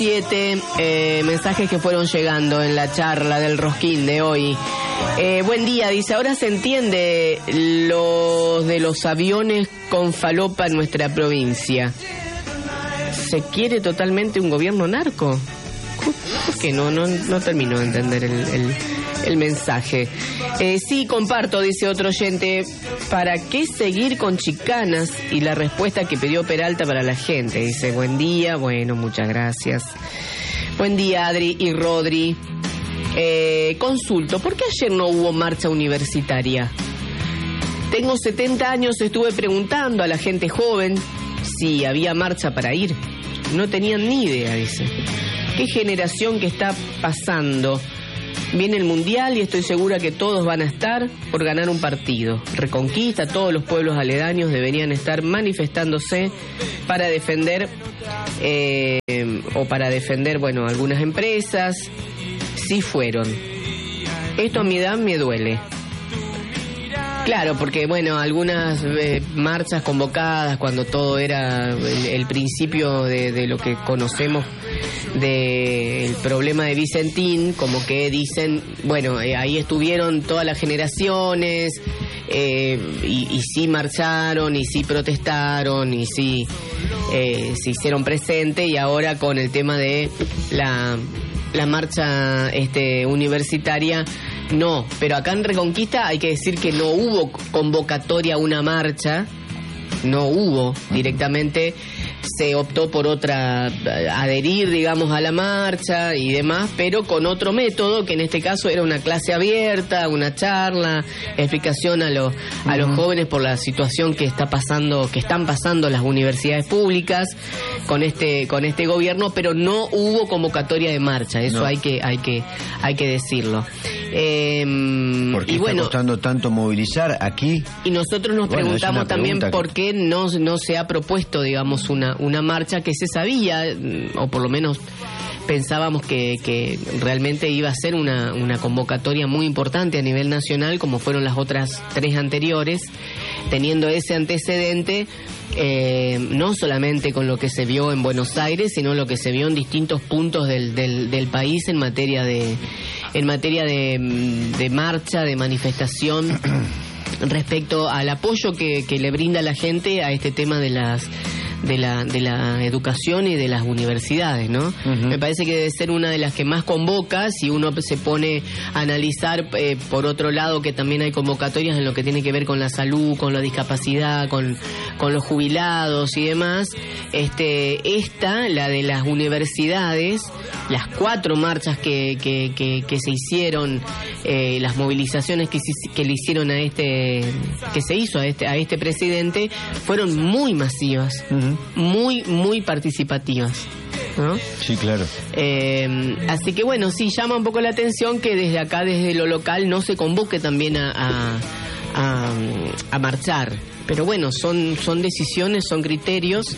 Mensajes que fueron llegando en la charla del Rosquín de hoy. Buen día, dice, ahora se entiende lo de los aviones con falopa en nuestra provincia. ¿Se quiere totalmente un gobierno narco? ¿Por qué no termino de entender el mensaje? Sí, comparto, dice otro oyente. ¿Para qué seguir con chicanas? Y la respuesta que pidió Peralta para la gente. Dice, buen día, bueno, muchas gracias. Buen día, Adri y Rodri. Consulto, ¿por qué ayer no hubo marcha universitaria? Tengo 70 años, estuve preguntando a la gente joven si había marcha para ir. No tenían ni idea, dice. ¿Qué generación que está pasando? Viene el Mundial y estoy segura que todos van a estar por ganar un partido. Reconquista, todos los pueblos aledaños deberían estar manifestándose para defender, bueno, algunas empresas. Sí fueron. Esto a mi edad me duele. Claro, porque bueno, algunas marchas convocadas cuando todo era el principio de lo que conocemos del problema de Vicentín, como que dicen, bueno, ahí estuvieron todas las generaciones y sí marcharon y sí protestaron y sí se hicieron presente, y ahora con el tema de la marcha universitaria. No, pero acá en Reconquista hay que decir que no hubo convocatoria a una marcha, no hubo directamente, se optó por adherir, digamos, a la marcha y demás, pero con otro método, que en este caso era una clase abierta, una charla, explicación a los jóvenes por la situación que están pasando las universidades públicas con este gobierno, pero no hubo convocatoria de marcha, eso no. hay que decirlo. ¿Por qué está costando tanto movilizar aquí? Y nosotros nos preguntamos también por qué no se ha propuesto, digamos, una marcha que se sabía, o por lo menos pensábamos que realmente iba a ser una convocatoria muy importante a nivel nacional, como fueron las otras 3 anteriores, teniendo ese antecedente, no solamente con lo que se vio en Buenos Aires, sino lo que se vio en distintos puntos del país en materia de marcha, de manifestación, respecto al apoyo que le brinda la gente a este tema de la educación y de las universidades, ¿no? Uh-huh. Me parece que debe ser una de las que más convoca, si uno se pone a analizar, por otro lado, que también hay convocatorias en lo que tiene que ver con la salud, con la discapacidad, con los jubilados y demás. La de las universidades, las 4 marchas que se hicieron, las movilizaciones que le hicieron que se hizo a este presidente, fueron muy masivas. Uh-huh. Muy participativas, ¿no? Sí, claro. Así que bueno, sí llama un poco la atención que desde acá, desde lo local, no se convoque también a marchar. Pero bueno, son decisiones, son criterios.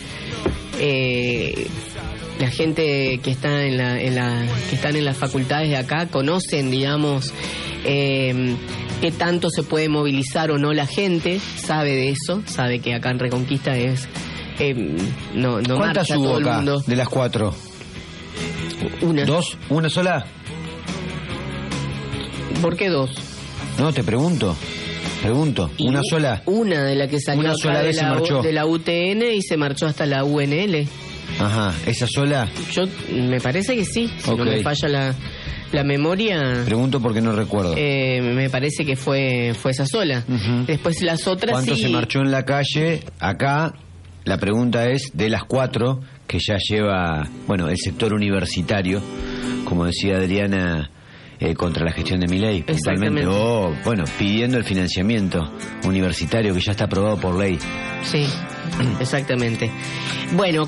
La gente que está que están en las facultades de acá conocen, digamos, qué tanto se puede movilizar o no la gente, sabe de eso, sabe que acá en Reconquista es no ¿cuántas marcha hubo todo acá, el mundo? de las 4? Una. ¿2? ¿Una sola? ¿Por qué 2? No, te pregunto. Y ¿una sola? Una de la que salió una sola vez se marchó. De la UTN y se marchó hasta la UNL. Ajá, ¿esa sola? Me parece que sí, si no me falla la memoria. Pregunto porque no recuerdo. Me parece que fue esa sola. Uh-huh. Después las otras. ¿Cuánto se marchó en la calle? Acá la pregunta es, de las 4 que ya lleva, el sector universitario, como decía Adriana, contra la gestión de Milei, principalmente, pidiendo el financiamiento universitario que ya está aprobado por ley. Sí, exactamente. Bueno,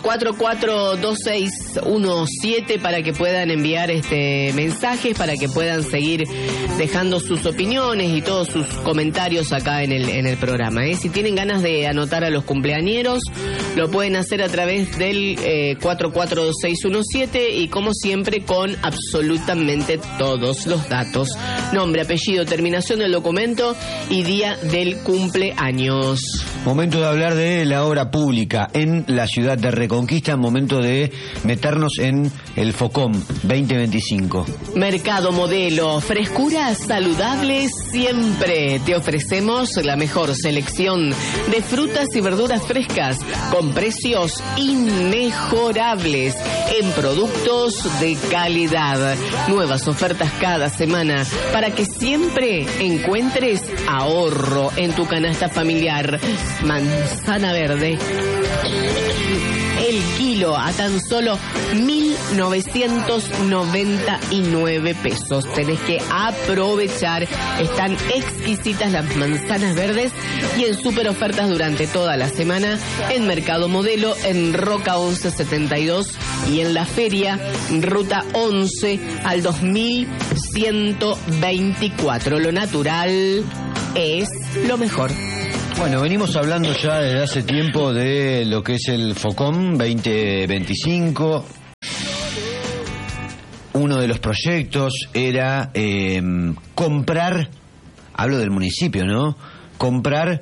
442617 para que puedan enviar mensajes, para que puedan seguir dejando sus opiniones y todos sus comentarios acá en el programa. Si tienen ganas de anotar a los cumpleañeros, lo pueden hacer a través del 442617 y como siempre con absolutamente todos los datos: nombre, apellido, terminación del documento y día del cumpleaños. Momento de hablar de la obra obra pública en la ciudad de Reconquista, momento de meternos en el FOCOM 2025. Mercado Modelo, frescuras saludables siempre. Te ofrecemos la mejor selección de frutas y verduras frescas con precios inmejorables en productos de calidad. Nuevas ofertas cada semana para que siempre encuentres ahorro en tu canasta familiar. Manzana verde, el kilo a tan solo 1.999 pesos. Tenés que aprovechar. Están exquisitas las manzanas verdes y en super ofertas durante toda la semana en Mercado Modelo, en Roca 1172 y en la feria Ruta 11 al 2124. Lo natural es lo mejor. Bueno, venimos hablando ya desde hace tiempo de lo que es el FOCOM 2025. Uno de los proyectos era comprar, hablo del municipio, ¿no? Comprar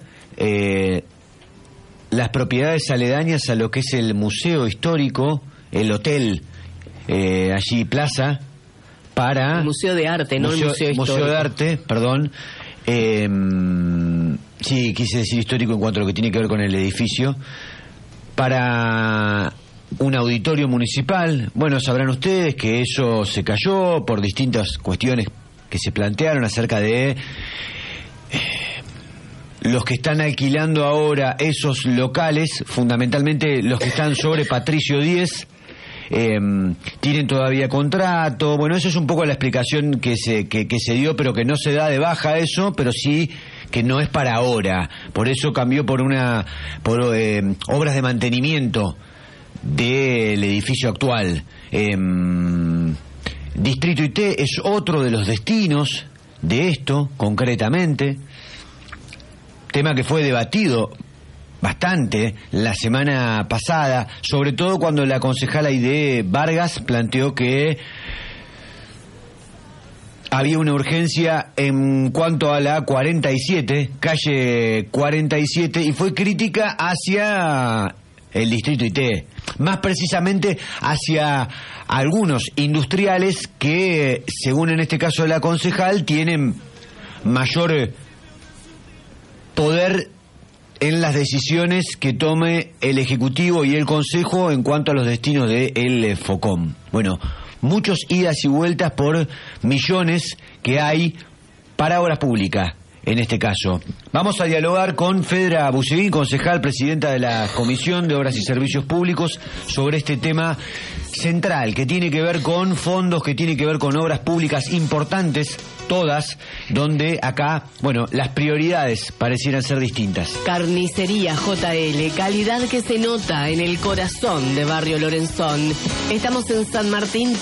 las propiedades aledañas a lo que es el museo histórico, el hotel, allí Plaza, para... El Museo de Arte, no el Museo Histórico. Museo de Arte, perdón. Sí, quise decir histórico en cuanto a lo que tiene que ver con el edificio, para un auditorio municipal. Bueno, sabrán ustedes que eso se cayó por distintas cuestiones que se plantearon acerca de los que están alquilando ahora esos locales, fundamentalmente los que están sobre Patricio 10, tienen todavía contrato. Bueno, eso es un poco la explicación que se dio, pero que no se da de baja eso, pero sí que no es para ahora. Por eso cambió por obras de mantenimiento del edificio actual. Distrito IT es otro de los destinos de esto, concretamente. Tema que fue debatido bastante la semana pasada, sobre todo cuando la concejala Aide Vargas planteó que había una urgencia en cuanto a la 47, calle 47, y fue crítica hacia el distrito IT, más precisamente hacia algunos industriales que, según en este caso la concejal, tienen mayor poder en las decisiones que tome el Ejecutivo y el Consejo en cuanto a los destinos del FOCOM. Bueno, muchos idas y vueltas por millones que hay para obras públicas, en este caso. Vamos a dialogar con Fedra Buseguín, concejal, presidenta de la Comisión de Obras y Servicios Públicos, sobre este tema central, que tiene que ver con fondos, que tiene que ver con obras públicas importantes, todas, donde acá, bueno, las prioridades parecieran ser distintas. Carnicería JL, calidad que se nota en el corazón de Barrio Lorenzón. Estamos en San Martín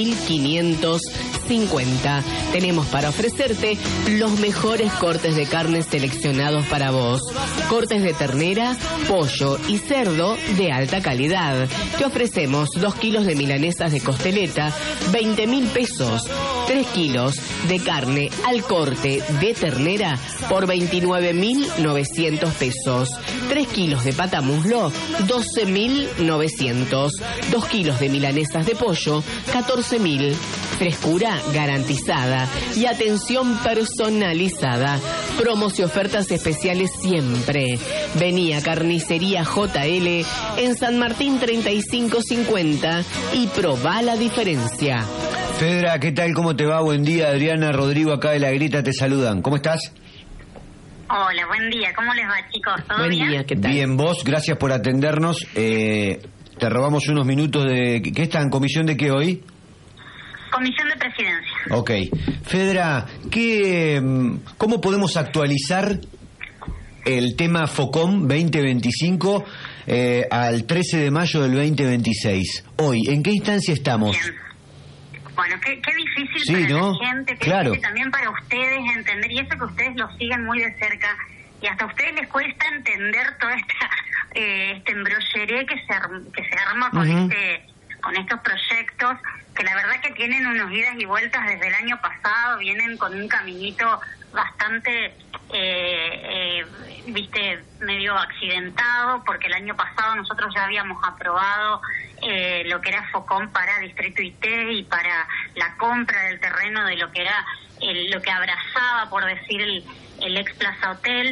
3550. Tenemos para ofrecerte los mejores cortes de carne seleccionados para vos. Cortes de ternera, pollo y cerdo de alta calidad. Te ofrecemos 2 kilos de milanesas de costeleta, 20.000 pesos. 3 kilos de carne al corte de ternera por 29.900 pesos. 3 kilos de pata muslo, 12.900. 2 kilos de milanesas de pollo, 14.000. Frescura garantizada y atención personalizada. Promos y ofertas especiales siempre. Vení a Carnicería JL en San Martín 3550 y probá la diferencia. Fedra, ¿qué tal? ¿Cómo te va? Buen día. Adriana, Rodrigo, acá de La Grieta te saludan. ¿Cómo estás? Hola, buen día. ¿Cómo les va, chicos? ¿Todo buen bien? Día, ¿qué tal? Bien, vos, gracias por atendernos. Te robamos unos minutos de... ¿Qué está en comisión de qué hoy? Comisión de Presidencia. Ok. Fedra, ¿cómo podemos actualizar el tema FOCOM 2025 al 13 de mayo del 2026? Hoy, ¿en qué instancia estamos? Bien. Bueno, qué difícil Sí, para ¿no? la gente, qué Claro. difícil también para ustedes entender, y eso que ustedes lo siguen muy de cerca, y hasta a ustedes les cuesta entender toda este embrolleré que se arma con Uh-huh. con estos proyectos, que la verdad que tienen unos idas y vueltas desde el año pasado, vienen con un caminito bastante viste, medio accidentado, porque el año pasado nosotros ya habíamos aprobado lo que era FOCOM para Distrito IT y para la compra del terreno de lo que era lo que abrazaba, por decir, el ex Plaza Hotel.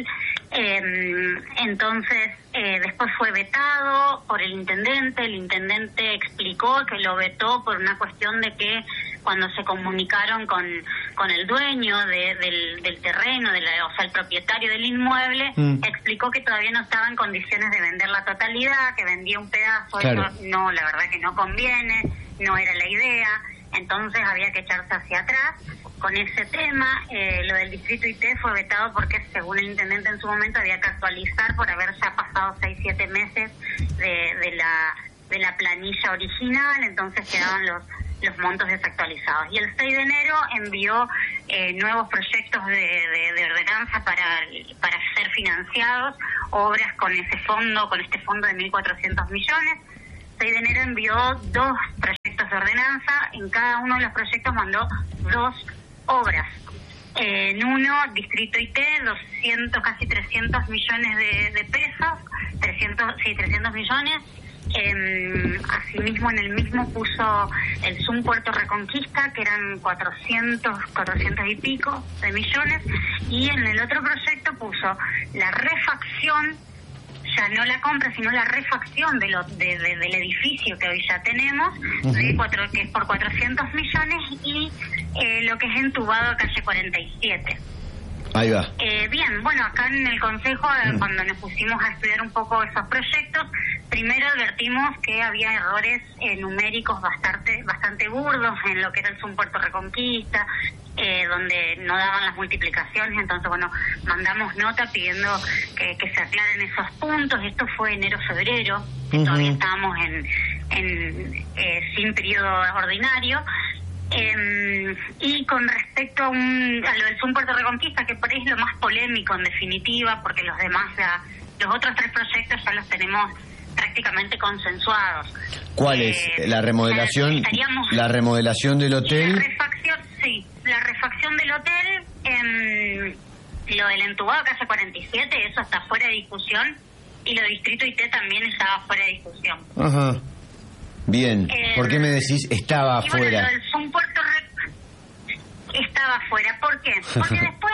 Entonces después fue vetado por el intendente explicó que lo vetó por una cuestión de que cuando se comunicaron con el dueño del terreno, o sea, el propietario del inmueble, explicó que todavía no estaba en condiciones de vender la totalidad, que vendía un pedazo. Claro. Eso no, la verdad que no conviene, no era la idea, entonces había que echarse hacia atrás con ese tema. Lo del Distrito IT fue vetado porque, según el intendente en su momento, había que actualizar por haber ya pasado 6-7 meses de la planilla original, entonces quedaban los montos desactualizados. Y el 6 de enero envió nuevos proyectos de ordenanza para ser financiados, obras con este fondo de 1.400 millones. 6 de enero envió 2 proyectos de ordenanza, en cada uno de los proyectos mandó 2 obras. En uno, Distrito IT, 200, casi 300 millones de pesos, 300 millones. Asimismo, en el mismo puso el Zoom Puerto Reconquista, que eran 400 y pico de millones, y en el otro proyecto puso la refacción, ya no la compra, sino la refacción del edificio que hoy ya tenemos, que es por 400 millones, y lo que es entubado a calle 47. Ahí va. Bien, bueno, acá en el Consejo, cuando nos pusimos a estudiar un poco esos proyectos, primero advertimos que había errores numéricos bastante burdos en lo que era el Zoom Puerto Reconquista, donde no daban las multiplicaciones. Entonces, bueno, mandamos nota pidiendo que se aclaren esos puntos. Esto fue enero-febrero, todavía estábamos sin periodo ordinario. Y con respecto a lo del Zoom Puerto Reconquista, que por ahí es lo más polémico en definitiva, porque los otros 3 proyectos ya los tenemos prácticamente consensuados. ¿Cuál es? ¿La remodelación? ¿La remodelación del hotel? La refacción del hotel, lo del entubado calle 47, eso está fuera de discusión, y lo de Distrito IT también estaba fuera de discusión. Ajá. Bien, ¿por qué me decís estaba afuera? Bueno, el Zoom Puerto estaba afuera. ¿Por qué? Porque después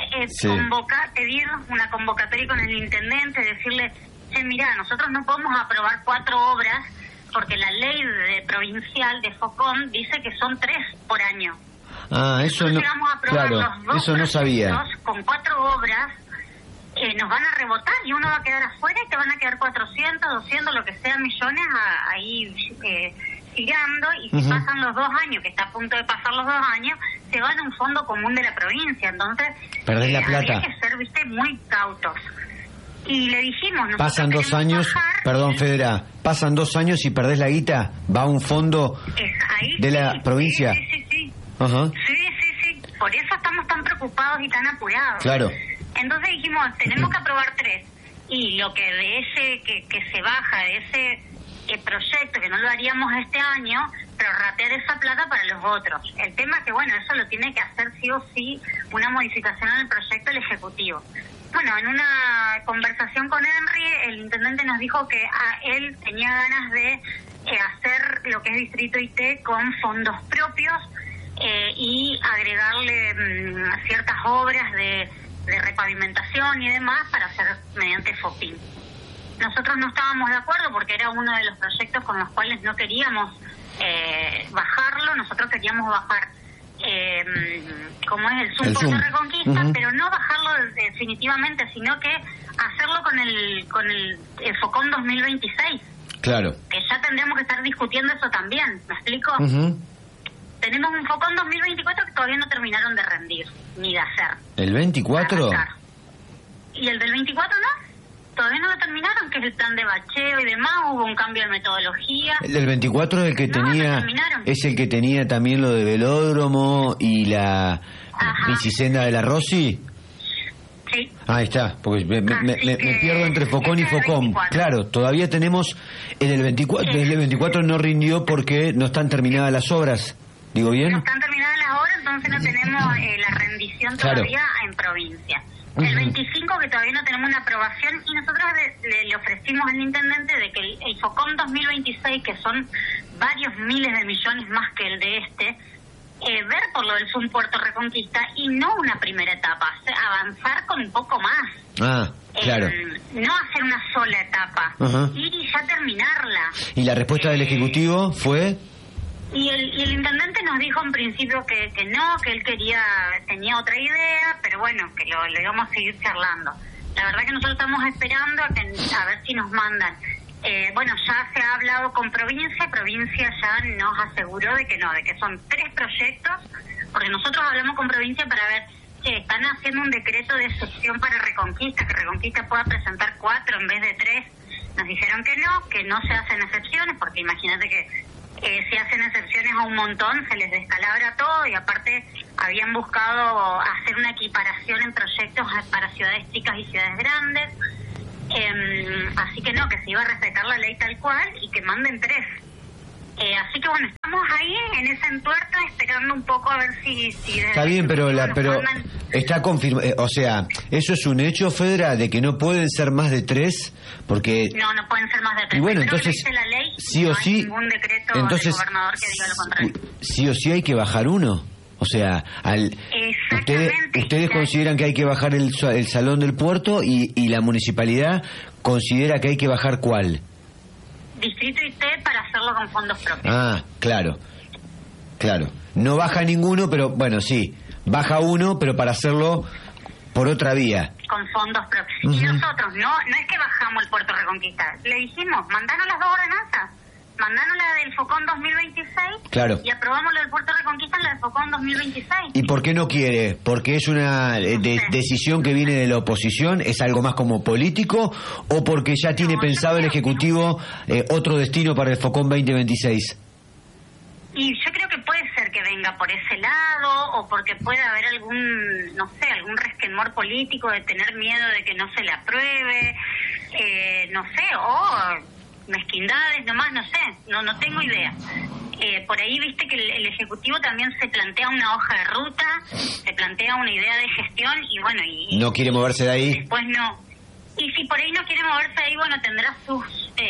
de pedir una convocatoria con el intendente, decirle, mira, nosotros no podemos aprobar 4 obras porque la ley provincial de FOCOM dice que son 3 por año. Ah, eso no. Llegamos a aprobar los 2 eso no sabía. Con 4 obras. Nos van a rebotar y uno va a quedar afuera y te van a quedar 400, 200, lo que sea, millones ahí girando, y si pasan los 2 años, que está a punto de pasar los 2 años, se van a un fondo común de la provincia. Entonces, perdés la plata. Habría que ser, muy cautos. Y le dijimos, pasan 2 años, perdón, Federa, pasan 2 años y perdés la guita, va a un fondo de la provincia. Sí. Ajá. Sí. Por eso estamos tan preocupados y tan apurados. Claro. Entonces dijimos, tenemos que aprobar 3, y lo que de ese que se baja de ese proyecto, que no lo haríamos este año, pero ratear esa plata para los otros. El tema es que, bueno, eso lo tiene que hacer sí o sí una modificación en el proyecto del Ejecutivo. Bueno, en una conversación con Henry, el intendente nos dijo que él tenía ganas de hacer lo que es Distrito IT con fondos propios y agregarle ciertas obras de repavimentación y demás para hacer mediante FOPIN. Nosotros no estábamos de acuerdo porque era uno de los proyectos con los cuales no queríamos bajarlo. Nosotros queríamos bajar como es el Zoom Puerto Reconquista, pero no bajarlo definitivamente, sino que hacerlo con el FOCOM 2026. Claro. Que ya tendremos que estar discutiendo eso también, ¿me explico? Tenemos un FOCOM 2024 que todavía no terminaron de rendir, ni de hacer. ¿El 24? ¿Y el del 24 no? Todavía no lo terminaron, que es el plan de bacheo y demás, hubo un cambio de metodología. ¿El del 24 es el que tenía, es el que tenía también lo de velódromo y la bicicenda de la Rossi? Sí. Ahí está, porque me pierdo entre Focón y Focom. Claro, todavía tenemos el del 24, el del 24 no rindió porque no están terminadas las obras. ¿Digo bien? No están terminadas las obras, entonces no tenemos la rendición todavía en provincia. El 25 que todavía no tenemos una aprobación, y nosotros le ofrecimos al intendente de que el FOCOM 2026, que son varios miles de millones más que el de ver por lo del Zoom Puerto Reconquista y no una primera etapa, avanzar con un poco más. Ah, claro. No hacer una sola etapa, ir y ya terminarla. ¿Y la respuesta del Ejecutivo fue? Y el intendente nos dijo en principio que no, que él tenía otra idea, pero bueno, que lo íbamos a seguir charlando. La verdad que nosotros estamos esperando a ver si nos mandan. Bueno, ya se ha hablado con provincia ya nos aseguró de que no, de que son 3 proyectos, porque nosotros hablamos con provincia para ver si están haciendo un decreto de excepción para Reconquista, que Reconquista pueda presentar 4 en vez de 3. Nos dijeron que no se hacen excepciones, porque imagínate que si hacen excepciones a un montón se les descalabra todo, y aparte habían buscado hacer una equiparación en proyectos para ciudades chicas y ciudades grandes. Así que no, que se iba a respetar la ley tal cual y que manden 3. Así que bueno, estamos ahí en ese entuerto esperando un poco a ver si está bien, pero está confirmado, o sea, eso es un hecho, Fedra, de que no pueden ser más de 3, porque no pueden ser más de 3. Y bueno, pero entonces la ley, sí o sí, ningún decreto entonces del gobernador que diga lo contrario. Sí o sí hay que bajar uno. O sea, ustedes consideran que hay que bajar el salón del puerto y la municipalidad considera que hay que bajar ¿cuál? Distrito y T para hacerlo con fondos propios. Ah, claro. No baja ninguno, pero bueno, sí, baja uno, pero para hacerlo por otra vía. Con fondos propios. Y nosotros no es que bajamos el Puerto Reconquista, le dijimos, mandanos las 2 ordenanzas. Mandanos la del FOCOM 2026 claro. Y aprobamos la del Puerto Reconquista en la del FOCOM 2026. ¿Y por qué no quiere? ¿Porque es una decisión que viene de la oposición? ¿Es algo más como político? ¿O porque ya tiene pensado el Ejecutivo otro destino para el FOCOM 2026? Y yo creo que puede ser que venga por ese lado, o porque puede haber algún resquemor político de tener miedo de que no se le apruebe, o mezquindades nomás, no tengo idea. Por ahí viste que el Ejecutivo también se plantea una hoja de ruta, se plantea una idea de gestión y bueno, y no quiere moverse de ahí. Después no. Y si por ahí no quiere moverse de ahí, bueno, tendrá sus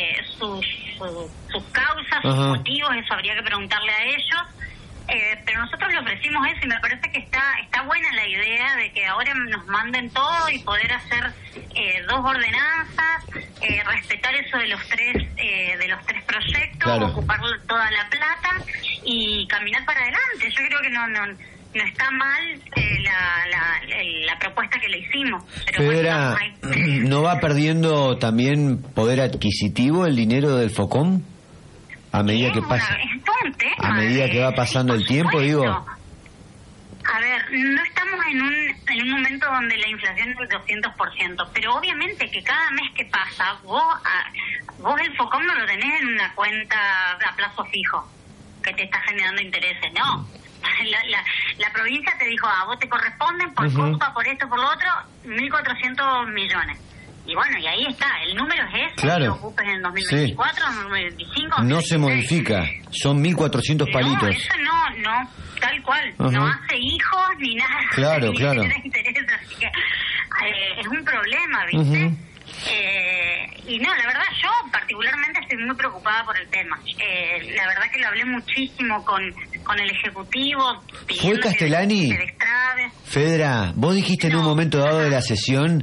causas, sus motivos, eso habría que preguntarle a ellos. Pero nosotros le ofrecimos eso y me parece que está buena la idea de que ahora nos manden todo y poder hacer 2 ordenanzas, respetar eso de los 3 proyectos, claro. Ocupar toda la plata y caminar para adelante. Yo creo que no está mal la propuesta que le hicimos. Pero Fedra, bueno, ¿no va perdiendo también poder adquisitivo el dinero del FOCOM? A medida que pasa, a medida que va pasando el tiempo, digo. A ver, no estamos en un momento donde la inflación es del 200%, pero obviamente que cada mes que pasa, vos el FOCOM no lo tenés en una cuenta a plazo fijo que te está generando intereses, no. La provincia te dijo, a vos te corresponden por culpa, por esto, por lo otro, 1.400 millones. Y bueno, y ahí está, el número es ese, claro. Lo ocupes en 2024, en 2025... No se modifica, son 1.400 palitos. No, eso no, tal cual, no hace hijos ni nada. Claro, ni claro. Interés, así que es un problema, ¿viste? Y no, la verdad yo particularmente estoy muy preocupada por el tema. La verdad que lo hablé muchísimo con el Ejecutivo. ¿Fue Castellani? Fedra, vos dijiste en un momento dado de la sesión,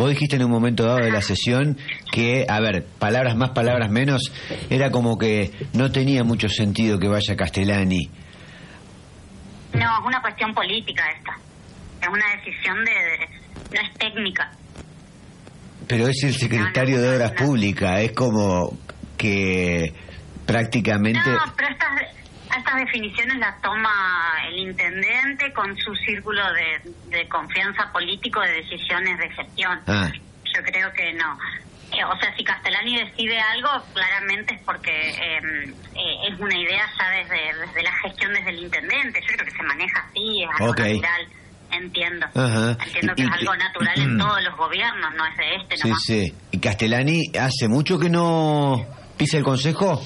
que, a ver, palabras más, palabras menos, era como que no tenía mucho sentido que vaya Castellani. No, es una cuestión política esta. Es una decisión no es técnica. Pero es el secretario de Obras Públicas, es como que prácticamente... No, pero estas definiciones las toma el intendente con su círculo de confianza político de decisiones de gestión. Yo creo que no. O sea, si Castellani decide algo, claramente es porque es una idea ya desde la gestión, desde el intendente. Yo creo que se maneja así, es algo natural. Entiendo. Entiendo que es algo natural en todos los gobiernos, no es de este nomás. Sí. ¿Y Castellani hace mucho que no pisa el consejo?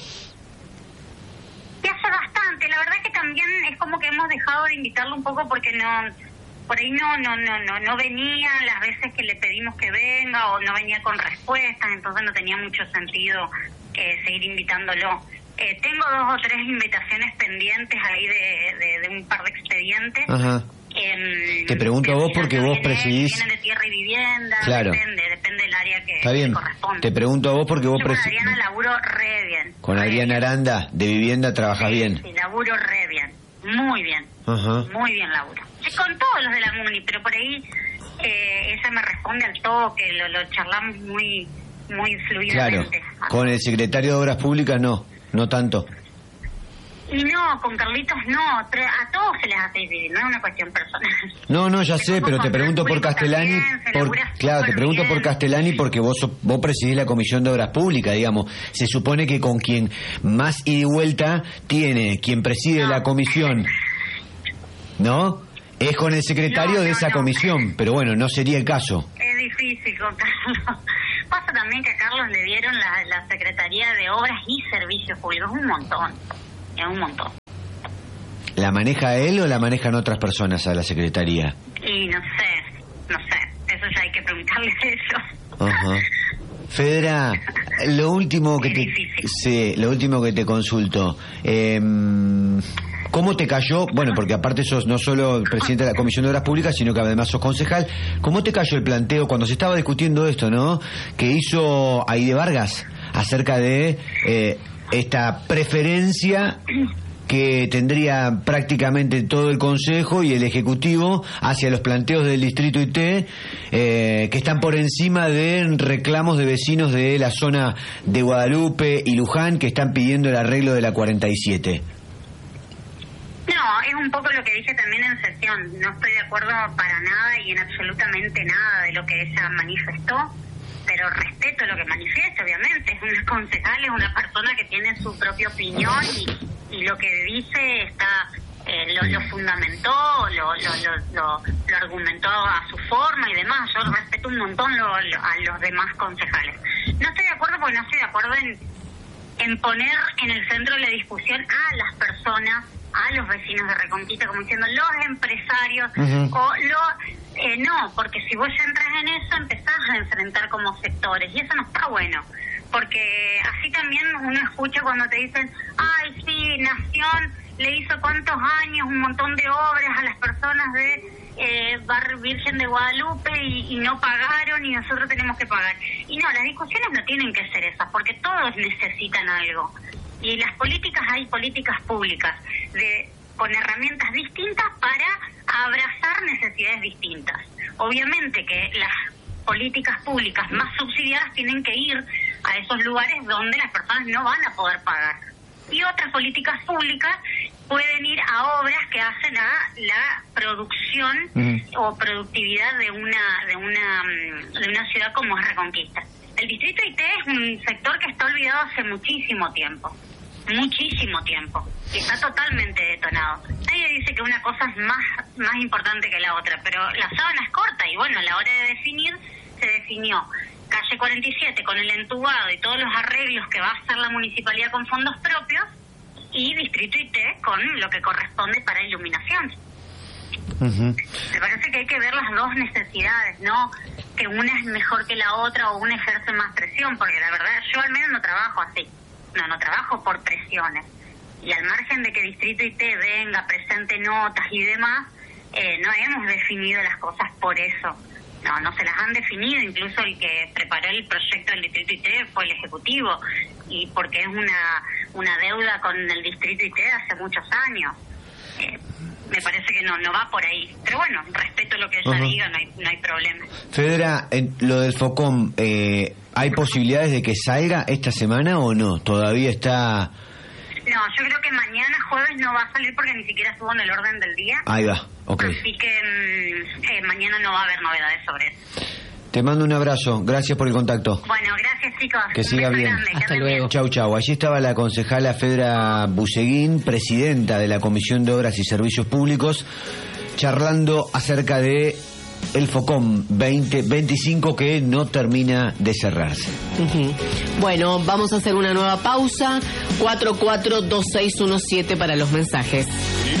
Y hace bastante. La verdad que también es como que hemos dejado de invitarlo un poco porque por ahí no venía las veces que le pedimos que venga, o no venía con respuestas, entonces no tenía mucho sentido seguir invitándolo. Tengo 2 o 3 invitaciones pendientes ahí de un par de expedientes. Ajá. Te pregunto a vos porque vos presidís... Vienen de tierra y vivienda, claro. depende del área que Está bien. corresponde. Te pregunto a vos porque vos Con Adriana laburo re bien. Con Adriana Aranda, de vivienda, trabajas bien. Sí, laburo re bien. Muy bien. Ajá. Muy bien laburo. Sí, con todos los de la MUNI, pero por ahí ella me responde al toque, lo charlamos muy fluidamente. Claro. Con el secretario de Obras Públicas no tanto. Y no, con Carlitos no, a todos se les hace difícil, no es una cuestión personal. No, ya sé, pero te pregunto por Castellani, te pregunto por Castellani porque vos presidís la Comisión de Obras Públicas, digamos. Se supone que con quien más ida y vuelta tiene, quien preside la comisión, ¿no? Es con el secretario de esa comisión, pero bueno, no sería el caso. Es difícil con Carlos. Pasa también que a Carlos le dieron la Secretaría de Obras y Servicios Públicos, un montón. ¿La maneja él o la manejan otras personas a la secretaría? Y no sé, eso ya hay que preguntarle a ellos. Ajá. Fedra, lo último que te consulto, ¿cómo te cayó? Bueno, porque aparte sos no solo el presidente de la Comisión de Obras Públicas, sino que además sos concejal. ¿Cómo te cayó el planteo cuando se estaba discutiendo esto, no? Que hizo Aide Vargas acerca de esta preferencia que tendría prácticamente todo el Consejo y el Ejecutivo hacia los planteos del Distrito IT, que están por encima de reclamos de vecinos de la zona de Guadalupe y Luján que están pidiendo el arreglo de la 47. No, es un poco lo que dije también en sesión. No estoy de acuerdo para nada y en absolutamente nada de lo que ella manifestó, pero respeto lo que manifiesta, obviamente. Es una concejal, es una persona que tiene su propia opinión y lo que dice está lo fundamentó, lo argumentó a su forma y demás. Yo respeto un montón a los demás concejales. No estoy de acuerdo porque no estoy de acuerdo en poner en el centro de la discusión a las personas, a los vecinos de Reconquista, como diciendo los empresarios, no, porque si vos entras en eso empezás a enfrentar como sectores y eso no está bueno, porque así también uno escucha cuando te dicen, ay sí, Nación le hizo cuántos años un montón de obras a las personas de Barrio Virgen de Guadalupe y no pagaron y nosotros tenemos que pagar. Y no, las discusiones no tienen que ser esas, porque todos necesitan algo. Y las políticas, hay políticas públicas con herramientas distintas para abrazar necesidades distintas. Obviamente que las políticas públicas más subsidiadas tienen que ir a esos lugares donde las personas no van a poder pagar. Y otras políticas públicas pueden ir a obras que hacen a la producción o productividad de una ciudad como es Reconquista. El Distrito IT es un sector que está olvidado hace muchísimo tiempo, y está totalmente detonado. Nadie dice que una cosa es más importante que la otra, pero la sábana es corta y bueno, a la hora de definir, se definió calle 47 con el entubado y todos los arreglos que va a hacer la municipalidad con fondos propios y Distrito IT con lo que corresponde para iluminación. Me parece que hay que ver las dos necesidades, no que una es mejor que la otra o una ejerce más presión, porque la verdad yo al menos no trabajo así, no trabajo por presiones, y al margen de que Distrito IT venga, presente notas y demás, no hemos definido las cosas por eso. No se las han definido, incluso el que preparó el proyecto del Distrito IT fue el Ejecutivo, y porque es una deuda con el Distrito IT hace muchos años. Me parece que no va por ahí, pero bueno, respeto lo que ella diga, no hay problema. Fedra, lo del FOCOM, ¿hay posibilidades de que salga esta semana o no? ¿Todavía está...? No, yo creo que mañana jueves no va a salir porque ni siquiera estuvo en el orden del día. Ahí va, ok. Así que mañana no va a haber novedades sobre eso. Te mando un abrazo, gracias por el contacto. Bueno, gracias chicos. Que siga bien. Grande, hasta luego. Chau. Allí estaba la concejala Fedra Buseguín, presidenta de la Comisión de Obras y Servicios Públicos, charlando acerca de el FOCOM 2025 que no termina de cerrarse. Bueno, vamos a hacer una nueva pausa. 442617 para los mensajes.